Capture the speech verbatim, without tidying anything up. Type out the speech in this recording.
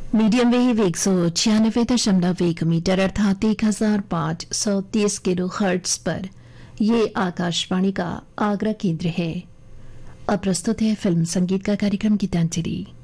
Medium wave एक सौ छियानवे दशमलव एक मीटर अर्थात एक हजार पाँच सौ तीस किलो हर्ट्स पर ये आकाशवाणी का आगरा केंद्र है। अब प्रस्तुत है फिल्म संगीत का कार्यक्रम गीतांजलि।